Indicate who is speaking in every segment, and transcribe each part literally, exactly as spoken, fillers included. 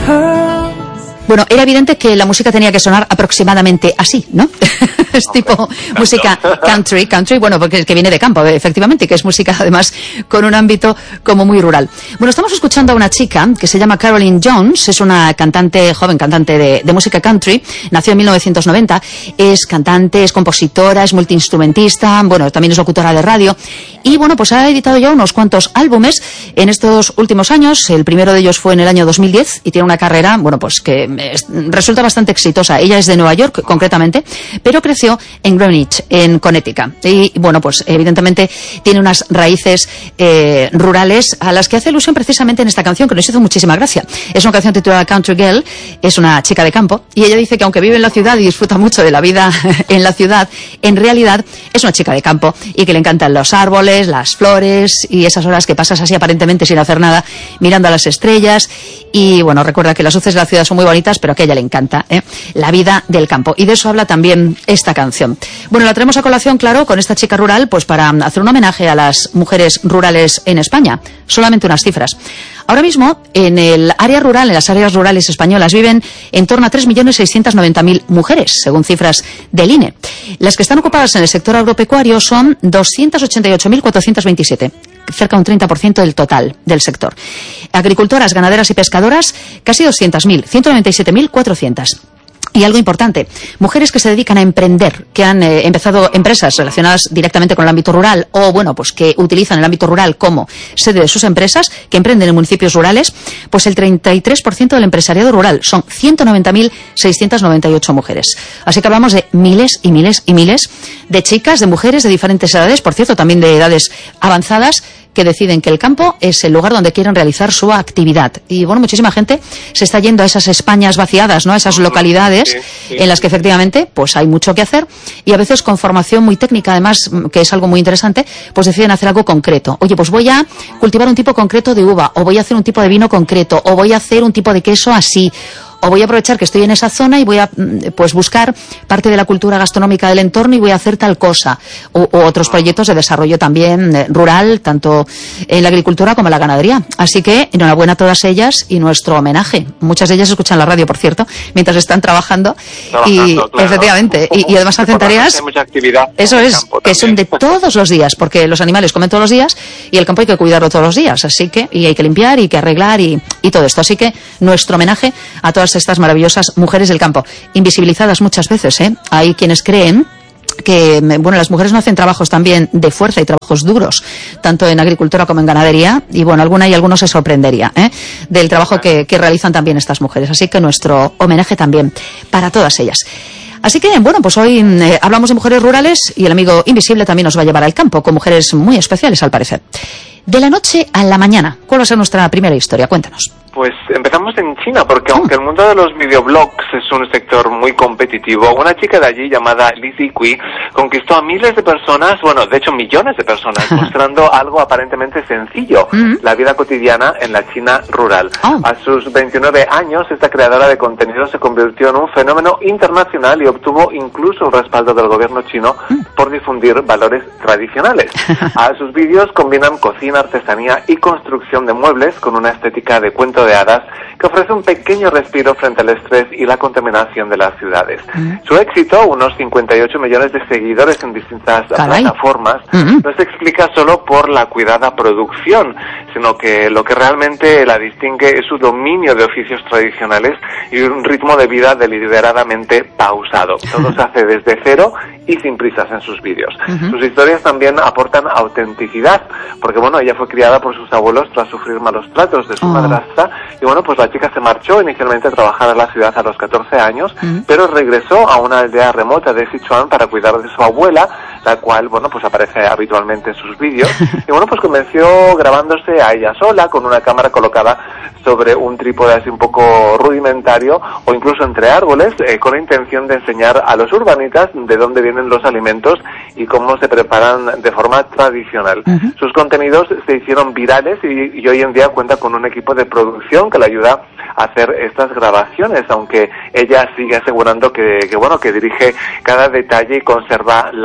Speaker 1: Bueno, era evidente que la música tenía que sonar aproximadamente así, ¿no? Es tipo música country, country, bueno, porque que viene de campo, efectivamente, que es música además con un ámbito como muy rural. Bueno, estamos escuchando a una chica que se llama Caroline Jones, es una cantante, joven cantante de, de música country, nació en mil novecientos noventa, es cantante, es compositora, es multiinstrumentista, bueno, también es locutora de radio, y bueno, pues ha editado ya unos cuantos álbumes en estos últimos años. El primero de ellos fue en el año dos mil diez y tiene una carrera, bueno, pues que es, resulta bastante exitosa. Ella es de Nueva York, concretamente, pero creció en Greenwich, en Connecticut. Y bueno, pues evidentemente tiene unas raíces eh, rurales a las que hace alusión precisamente en esta canción, que nos hizo muchísima gracia. Es una canción titulada Country Girl, es una chica de campo, y ella dice que aunque vive en la ciudad y disfruta mucho de la vida en la ciudad, en realidad es una chica de campo y que le encantan los árboles, las flores y esas horas que pasas así aparentemente sin hacer nada, mirando a las estrellas. Y bueno, recuerda que las luces de la ciudad son muy bonitas, pero que a ella le encanta, ¿eh? La vida del campo. Y de eso habla también esta canción. Bueno, la traemos a colación, claro, con esta chica rural, pues para hacer un homenaje a las mujeres rurales en España. Solamente unas cifras. Ahora mismo, en el área rural, en las áreas rurales españolas, viven en torno a tres millones seiscientos noventa mil mujeres, según cifras del I N E. Las que están ocupadas en el sector agropecuario son doscientos ochenta y ocho mil cuatrocientos veintisiete. Cerca de un treinta por ciento del total del sector. Agricultoras, ganaderas y pescadoras, casi doscientos mil, ciento noventa y siete mil cuatrocientos. Y algo importante, mujeres que se dedican a emprender, que han eh, empezado empresas relacionadas directamente con el ámbito rural o, bueno, pues que utilizan el ámbito rural como sede de sus empresas, que emprenden en municipios rurales, pues el treinta y tres por ciento del empresariado rural son ciento noventa mil seiscientos noventa y ocho mujeres. Así que hablamos de miles y miles y miles de chicas, de mujeres de diferentes edades, por cierto, también de edades avanzadas, que deciden que el campo es el lugar donde quieren realizar su actividad. Y bueno, muchísima gente se está yendo a esas Españas vaciadas, ¿no? A esas localidades sí, sí. en las que efectivamente pues hay mucho que hacer y a veces con formación muy técnica, además, que es algo muy interesante, pues deciden hacer algo concreto. Oye, pues voy a cultivar un tipo concreto de uva, o voy a hacer un tipo de vino concreto, o voy a hacer un tipo de queso así, o voy a aprovechar que estoy en esa zona y voy a pues buscar parte de la cultura gastronómica del entorno y voy a hacer tal cosa. O, o otros proyectos de desarrollo también eh, rural, tanto en la agricultura como en la ganadería. Así que enhorabuena a todas ellas y nuestro homenaje. Muchas de ellas escuchan la radio, por cierto, mientras están trabajando. trabajando y claro. Efectivamente. Y, y además hacen tareas.
Speaker 2: Hay mucha actividad
Speaker 1: eso es, que son de todos los días, porque los animales comen todos los días y el campo hay que cuidarlo todos los días. Así que, y hay que limpiar y hay que arreglar y, y todo esto. Así que nuestro homenaje a todas estas maravillosas mujeres del campo, invisibilizadas muchas veces, ¿eh? Hay quienes creen que, bueno, las mujeres no hacen trabajos también de fuerza y trabajos duros, tanto en agricultura como en ganadería, y bueno, alguna y alguno se sorprendería, ¿eh? Del trabajo que, que realizan también estas mujeres. Así que nuestro homenaje también para todas ellas. Así que, bueno, pues hoy eh, hablamos de mujeres rurales y el amigo invisible también nos va a llevar al campo, con mujeres muy especiales al parecer. De la noche a la mañana, ¿cuál va a ser nuestra primera historia? Cuéntanos.
Speaker 2: Pues empezamos en China, porque aunque el mundo de los videoblogs es un sector muy competitivo, una chica de allí llamada Li Zikui conquistó a miles de personas, bueno, de hecho millones de personas, mostrando algo aparentemente sencillo, uh-huh. la vida cotidiana en la China rural. Oh. A sus veintinueve años, esta creadora de contenido se convirtió en un fenómeno internacional y obtuvo incluso el respaldo del gobierno chino uh-huh. por difundir valores tradicionales. A sus vídeos combinan cocina, artesanía y construcción de muebles con una estética de cuento de hadas que ofrece un pequeño respiro frente al estrés y la contaminación de las ciudades. Uh-huh. Su éxito, unos cincuenta y ocho millones de seguidores en distintas Caray. plataformas, uh-huh. no se explica solo por la cuidada producción, sino que lo que realmente la distingue es su dominio de oficios tradicionales y un ritmo de vida deliberadamente pausado. Todo se hace desde cero y sin prisas en sus vídeos. Uh-huh. Sus historias también aportan autenticidad, porque bueno, ella fue criada por sus abuelos tras sufrir malos tratos de su oh. madrastra, y bueno, pues la chica se marchó inicialmente a trabajar a la ciudad a los catorce años, uh-huh. pero regresó a una aldea remota de Sichuan para cuidar de su abuela, la cual, bueno, pues aparece habitualmente en sus vídeos, y bueno, pues comenzó grabándose a ella sola, con una cámara colocada sobre un trípode así un poco rudimentario, o incluso entre árboles, eh, con la intención de enseñar a los urbanitas de dónde vienen los alimentos y cómo se preparan de forma tradicional. Uh-huh. Sus contenidos se hicieron virales y, y hoy en día cuenta con un equipo de producción que le ayuda a hacer estas grabaciones, aunque ella sigue asegurando que, que bueno, que dirige cada detalle y conserva la serenidad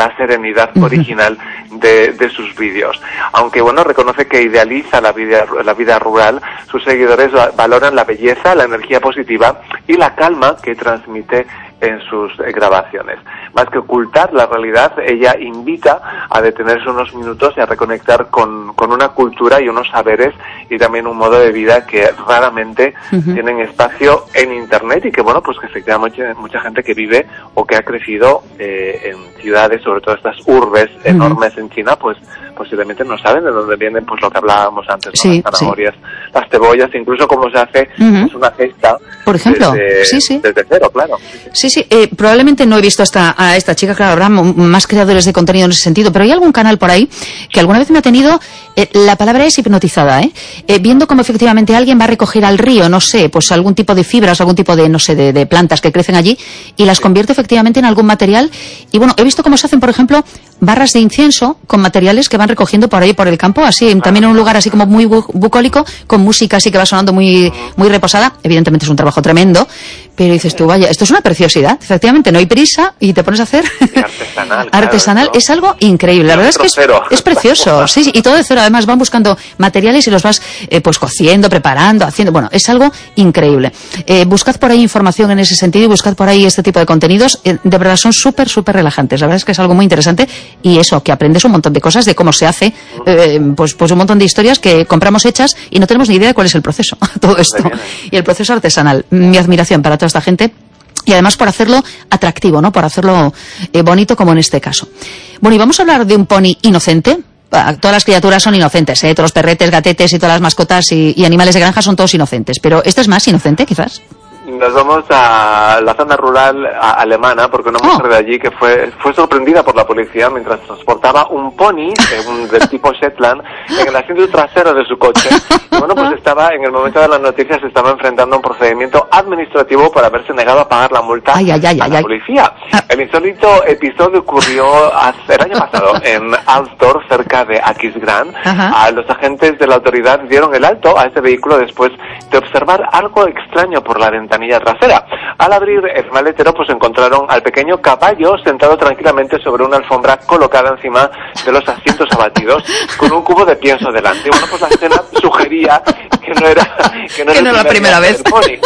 Speaker 2: genuinidad uh-huh. original de, de sus vídeos. Aunque, bueno, reconoce que idealiza la vida, la vida rural, sus seguidores valoran la belleza, la energía positiva y la calma que transmite en sus eh, grabaciones. Más que ocultar la realidad, ella invita a detenerse unos minutos y a reconectar con, con una cultura y unos saberes y también un modo de vida que raramente uh-huh. tienen espacio en Internet y que, bueno, pues que efectivamente mucha, mucha gente que vive o que ha crecido eh, en ciudades, sobre todo estas urbes uh-huh. enormes en China, pues posiblemente no saben de dónde vienen, pues lo que hablábamos antes, ¿no? Sí, las zanahorias, sí. las cebollas, incluso cómo se hace uh-huh. pues, una cesta,
Speaker 1: por ejemplo,
Speaker 2: desde,
Speaker 1: sí, sí.
Speaker 2: desde cero, claro.
Speaker 1: Sí, sí, eh, probablemente no he visto hasta a esta chica, claro, habrá más creadores de contenido en ese sentido, pero hay algún canal por ahí que alguna vez me ha tenido, eh, la palabra es hipnotizada, ¿eh? eh viendo cómo efectivamente alguien va a recoger al río, no sé, pues algún tipo de fibras, algún tipo de, no sé, de, de plantas que crecen allí y las convierte efectivamente en algún material. Y bueno, he visto cómo se hacen, por ejemplo, barras de incienso con materiales que van recogiendo por ahí por el campo, así, también en un lugar así como muy bu bucólico, con música así que va sonando muy, muy reposada. Evidentemente es un trabajo tremendo, pero dices tú, vaya, esto es una preciosidad. Efectivamente, no hay prisa y te pones a hacer
Speaker 2: y artesanal.
Speaker 1: artesanal, claro, es algo increíble. La verdad es que es, es precioso, sí, sí, y todo de cero. Además van buscando materiales y los vas eh, pues cociendo, preparando, haciendo. Bueno, es algo increíble. Eh, buscad por ahí información en ese sentido y buscad por ahí este tipo de contenidos. Eh, de verdad son súper, súper relajantes. La verdad es que es algo muy interesante y eso, que aprendes un montón de cosas de cómo se hace, eh, pues, pues un montón de historias que compramos hechas y no tenemos ni idea de cuál es el proceso. Todo esto. Y el proceso artesanal. Mi admiración para toda esta gente. Y además por hacerlo atractivo, ¿no? Por hacerlo eh, bonito como en este caso. Bueno, y vamos a hablar de un pony inocente. Todas las criaturas son inocentes, ¿eh? Todos los perretes, gatetes y todas las mascotas y, y animales de granja son todos inocentes. Pero ¿este es más inocente, quizás?
Speaker 2: Nos vamos a la zona rural a, alemana porque una mujer oh. de allí que fue fue sorprendida por la policía mientras transportaba un pony eh, un, del tipo Shetland en el asiento trasero de su coche. Y bueno, pues estaba, en el momento de las noticias, se estaba enfrentando a un procedimiento administrativo por haberse negado a pagar la multa
Speaker 1: ay, ay, ay,
Speaker 2: a la
Speaker 1: ay,
Speaker 2: policía. Ay. El insólito episodio ocurrió hace, el año pasado en Alsdorf, cerca de Aquisgrán. A los agentes de la autoridad dieron el alto a este vehículo después de observar algo extraño por la ventanilla trasera. Al abrir el maletero, pues encontraron al pequeño caballo sentado tranquilamente sobre una alfombra colocada encima de los asientos abatidos, con un cubo de pienso delante. Y bueno, pues la escena sugería que no era que no,
Speaker 1: que
Speaker 2: era
Speaker 1: no la primera vez.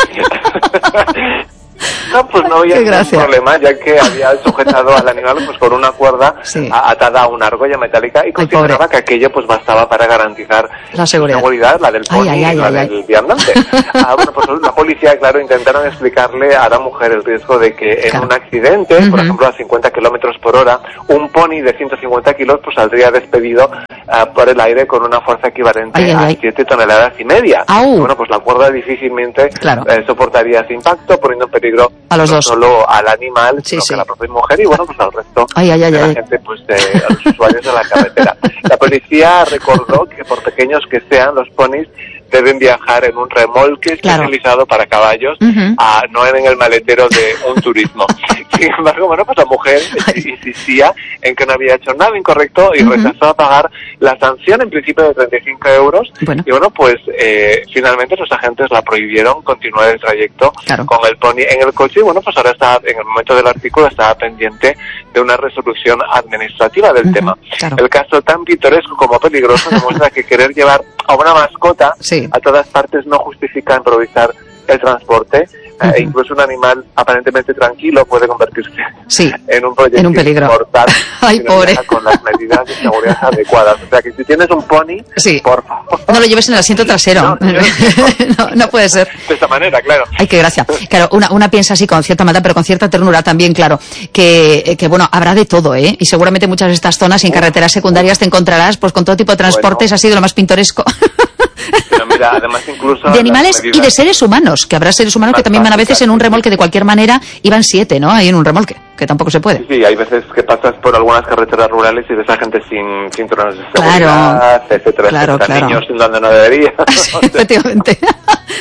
Speaker 2: No, pues no había ningún problema, ya que había sujetado al animal pues con una cuerda sí. atada a una argolla metálica y consideraba que aquello pues bastaba para garantizar
Speaker 1: la seguridad,
Speaker 2: seguridad la del pony ay, ay, y la ay, del ay. viandante. Ah, bueno, pues la policía, claro, intentaron explicarle a la mujer el riesgo de que en claro. un accidente, uh-huh. por ejemplo a cincuenta kilómetros por hora, un pony de ciento cincuenta kilos pues saldría despedido uh, por el aire con una fuerza equivalente ay, ay, a siete toneladas y media.
Speaker 1: Y
Speaker 2: bueno, pues la cuerda difícilmente
Speaker 1: claro.
Speaker 2: eh, soportaría ese impacto, poniendo en peligro
Speaker 1: a los
Speaker 2: no
Speaker 1: dos.
Speaker 2: solo al animal,
Speaker 1: sí,
Speaker 2: sino
Speaker 1: sí.
Speaker 2: que a la propia mujer y bueno, pues al resto
Speaker 1: ay, ay, ay,
Speaker 2: de la
Speaker 1: ay.
Speaker 2: gente, pues de, a los usuarios de la carretera. La policía recordó que por pequeños que sean, los ponis deben viajar en un remolque
Speaker 1: claro.
Speaker 2: especializado para caballos, uh-huh. a, no en el maletero de un turismo. Sin embargo, bueno, pues la mujer insistía en que no había hecho nada incorrecto y uh-huh. rechazó a pagar la sanción en principio de treinta y cinco euros.
Speaker 1: Bueno.
Speaker 2: Y bueno, pues eh, finalmente los agentes la prohibieron continuar el trayecto
Speaker 1: claro.
Speaker 2: con el pony en el coche y bueno, pues ahora está, en el momento del artículo, estaba pendiente de una resolución administrativa del uh-huh. tema.
Speaker 1: Claro.
Speaker 2: El caso, tan pintoresco como peligroso, demuestra que querer llevar a una mascota
Speaker 1: sí.
Speaker 2: a todas partes no justifica improvisar el transporte. Uh-huh. E incluso un animal aparentemente tranquilo puede convertirse
Speaker 1: sí,
Speaker 2: en un proyectil
Speaker 1: en un peligro.
Speaker 2: mortal.
Speaker 1: Ay,
Speaker 2: si
Speaker 1: pobre.
Speaker 2: No con las medidas de seguridad adecuadas. O sea que si tienes un pony,
Speaker 1: sí.
Speaker 2: por favor.
Speaker 1: No lo lleves en el asiento trasero. No, no, no, no puede ser.
Speaker 2: De esta manera, claro.
Speaker 1: Ay, qué gracia. Claro, una, una piensa así con cierta maldad, pero con cierta ternura también, claro. Que, que bueno, habrá de todo, ¿eh? Y seguramente muchas de estas zonas y en carreteras secundarias te encontrarás pues con todo tipo de transportes, bueno. así de lo más pintoresco.
Speaker 2: Pero mira, además incluso
Speaker 1: de animales medidas... y de seres humanos, que habrá seres humanos que también van a veces en un remolque de cualquier manera y van siete, ¿no? Ahí en un remolque, que tampoco se puede.
Speaker 2: Sí, sí, hay veces que pasas por algunas carreteras rurales y ves a gente sin cinturones de
Speaker 1: claro,
Speaker 2: seguridad, etcétera,
Speaker 1: claro,
Speaker 2: etcétera,
Speaker 1: claro.
Speaker 2: niños sin donde no debería.
Speaker 1: Sí, efectivamente.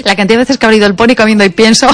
Speaker 1: La cantidad de veces que ha habido el pony comiendo y pienso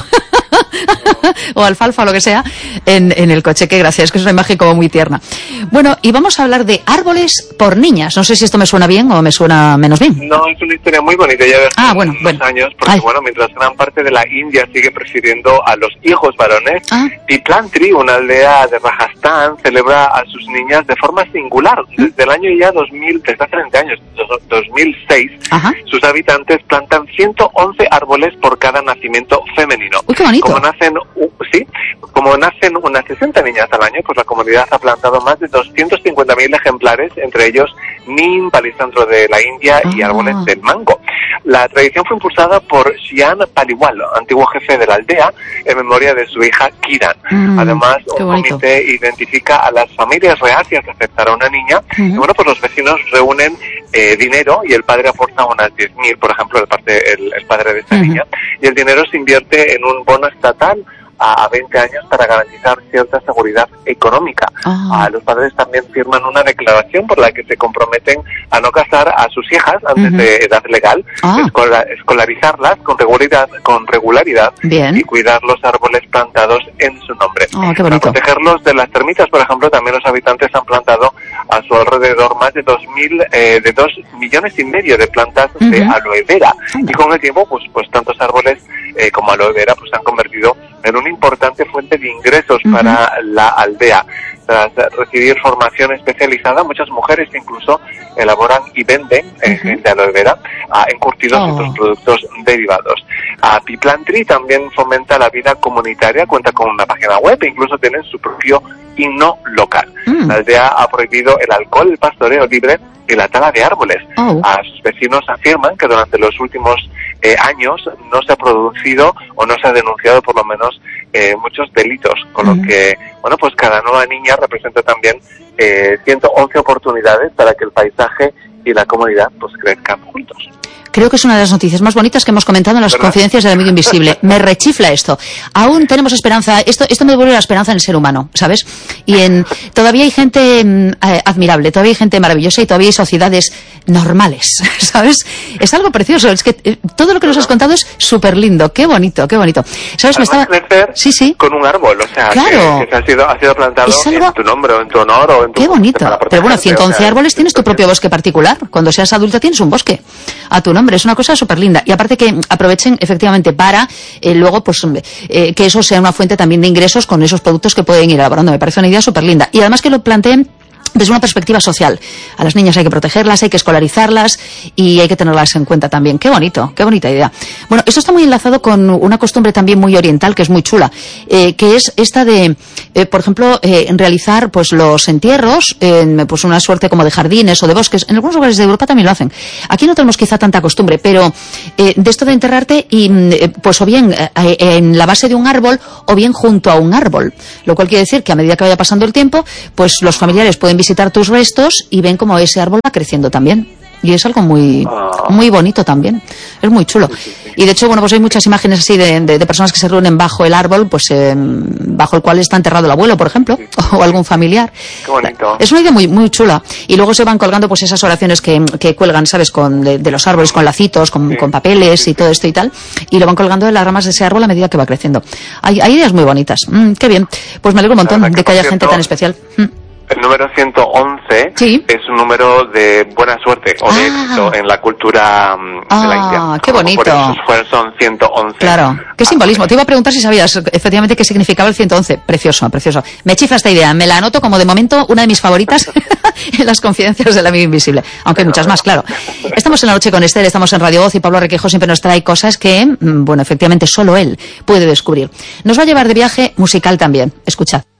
Speaker 1: o alfalfa o lo que sea en, en el coche. Qué gracia, es que es una imagen como muy tierna. Bueno, y vamos a hablar de árboles por niñas. No sé si esto me suena bien o me suena menos bien.
Speaker 2: No, es una historia muy bonita ya de
Speaker 1: ah, bueno,
Speaker 2: unos
Speaker 1: bueno.
Speaker 2: años, porque
Speaker 1: Ay.
Speaker 2: bueno, mientras gran parte de la India sigue prefiriendo a los hijos varones,
Speaker 1: ah.
Speaker 2: Piplantri, una aldea de Rajasthan, celebra a sus niñas de forma singular. ¿Mm? Desde el año ya dos mil, desde hace veinte años, dos mil seis,
Speaker 1: Ajá.
Speaker 2: sus habitantes plantan ciento once árboles por cada nacimiento femenino.
Speaker 1: Uy, qué bonito.
Speaker 2: Como nacen, uh, sí, como nacen unas sesenta niñas al año, pues la comunidad ha plantado más de doscientos cincuenta mil ejemplares, entre ellos nim, palisandro de la India y
Speaker 1: ah.
Speaker 2: árboles del mango. La tradición fue impulsada por Shian Paliwal, antiguo jefe de la aldea, en memoria de su hija Kiran.
Speaker 1: Mm,
Speaker 2: Además, un
Speaker 1: bonito.
Speaker 2: comité identifica a las familias reacias a aceptar a una niña. Uh-huh. Y bueno, pues los vecinos reúnen eh, dinero y el padre aporta unas diez mil, por ejemplo, el, parte, el, el padre de esta uh-huh. niña. Y el dinero se invierte en un bono estatal a veinte años para garantizar cierta seguridad económica.
Speaker 1: Ah.
Speaker 2: Uh, los padres también firman una declaración por la que se comprometen a no casar a sus hijas antes uh-huh. de edad legal,
Speaker 1: ah.
Speaker 2: escola, escolarizarlas con regularidad, con regularidad
Speaker 1: Bien.
Speaker 2: y cuidar los árboles plantados en su nombre.
Speaker 1: Oh, qué bonito.
Speaker 2: Para protegerlos de las termitas, por ejemplo, también los habitantes han plantado a su alrededor más de dos mil, eh, de dos millones y medio de plantas uh-huh. de aloe vera. Uh-huh. Y con el tiempo, pues, pues tantos árboles eh, como aloe vera, pues se han convertido en una importante fuente de ingresos uh-huh. para la aldea. Tras recibir formación especializada, muchas mujeres incluso elaboran y venden uh-huh. eh, de aloe vera uh, encurtidos y oh. otros productos derivados. Uh, Piplantri también fomenta la vida comunitaria, cuenta con una página web e incluso tienen su propio himno local. Uh-huh. La aldea ha prohibido el alcohol, el pastoreo libre y la tala de árboles.
Speaker 1: Oh.
Speaker 2: A sus vecinos afirman que durante los últimos eh, años no se ha producido o no se ha denunciado por lo menos eh, muchos delitos, con uh-huh. lo que, bueno, pues cada nueva niña representa también eh, ciento once oportunidades para que el paisaje y la comunidad pues crezcan juntos.
Speaker 1: Creo que es una de las noticias más bonitas que hemos comentado en las ¿verdad? Confidencias del amigo invisible. Me rechifla esto. Aún tenemos esperanza. Esto, esto me devuelve la esperanza en el ser humano, ¿sabes? Y en todavía hay gente eh, admirable, todavía hay gente maravillosa y todavía hay sociedades normales, ¿sabes? Es algo precioso. Es que eh, todo lo que nos has contado es súper lindo. Qué bonito, qué bonito. ¿Sabes?
Speaker 2: Además,
Speaker 1: me estaba...
Speaker 2: crecer
Speaker 1: sí, sí.
Speaker 2: con un árbol, o sea,
Speaker 1: claro.
Speaker 2: que, que ha, sido, ha sido plantado algo... en tu nombre o en tu honor o en tu...
Speaker 1: Qué bonito. Pero bueno, ciento once o sea, árboles tienes tu propio bosque particular. Cuando seas adulta tienes un bosque a tu nombre. Es una cosa súper linda. Y aparte que aprovechen efectivamente para eh, luego pues eh, que eso sea una fuente también de ingresos con esos productos que pueden ir elaborando. Me parece una idea súper linda. Y además que lo planteen desde una perspectiva social. A las niñas hay que protegerlas, hay que escolarizarlas y hay que tenerlas en cuenta también. Qué bonito, qué bonita idea. Bueno, esto está muy enlazado con una costumbre también muy oriental que es muy chula, eh, que es esta de, eh, por ejemplo, eh, realizar pues los entierros en pues una suerte como de jardines o de bosques. En algunos lugares de Europa también lo hacen. Aquí no tenemos quizá tanta costumbre, pero eh, de esto de enterrarte y eh, pues o bien eh, en la base de un árbol o bien junto a un árbol. Lo cual quiere decir que a medida que vaya pasando el tiempo, pues los familiares pueden visitar tus restos y ven cómo ese árbol va creciendo también. Y es algo muy muy bonito también. Es muy chulo. Y de hecho, bueno, pues hay muchas imágenes así de, de, de personas que se reúnen bajo el árbol, pues eh, bajo el cual está enterrado el abuelo, por ejemplo, o algún familiar.
Speaker 2: Qué bonito.
Speaker 1: Es una idea muy muy chula. Y luego se van colgando pues esas oraciones que, que cuelgan, ¿sabes? Con de, de los árboles, con lacitos, con, sí. con papeles y todo esto y tal. Y lo van colgando de las ramas de ese árbol a medida que va creciendo. Hay, hay ideas muy bonitas. Mm, qué bien. Pues me alegro un montón de que haya gente tan especial. Mm.
Speaker 2: El número ciento once
Speaker 1: ¿sí?
Speaker 2: es un número de buena suerte o de ah. éxito en la cultura um,
Speaker 1: ah,
Speaker 2: de la India.
Speaker 1: ¡Qué bonito!
Speaker 2: Por eso fueron, son ciento once.
Speaker 1: Claro, qué simbolismo. Te iba a preguntar si sabías efectivamente qué significaba el ciento once. Precioso, precioso. Me chifla esta idea. Me la anoto como de momento una de mis favoritas en las confidencias del amigo invisible. Aunque hay muchas más, claro. Estamos en La Noche con Esther, estamos en Radio Voz y Pablo Requejo siempre nos trae cosas que, bueno, efectivamente solo él puede descubrir. Nos va a llevar de viaje musical también. Escuchad.